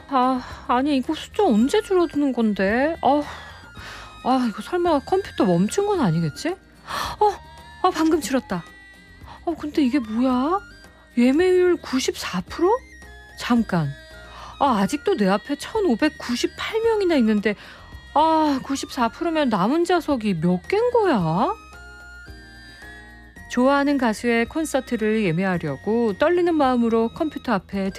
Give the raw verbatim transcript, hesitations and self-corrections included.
아, 아니 이거 숫자 언제 줄어드는 건데? 아, 아 이거 설마 컴퓨터 멈춘 건 아니겠지? 어, 아 방금 줄었다. 어, 근데 이게 뭐야? 예매율 구십사 퍼센트? 잠깐. 아, 아직도 내 앞에 천오백구십팔 명이나 있는데, 아, 구십사 퍼센트면 남은 좌석이 몇 개인 거야? 좋아하는 가수의 콘서트를 예매하려고 떨리는 마음으로 컴퓨터 앞에